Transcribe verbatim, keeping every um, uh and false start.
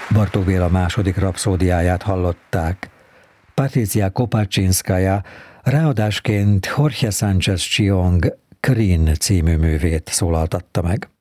Bartók Béla második rapszódiáját hallották. Patricia Kopaczynskaja ráadásként Jorge Sánchez Chiong Krin című művét szólaltatta meg.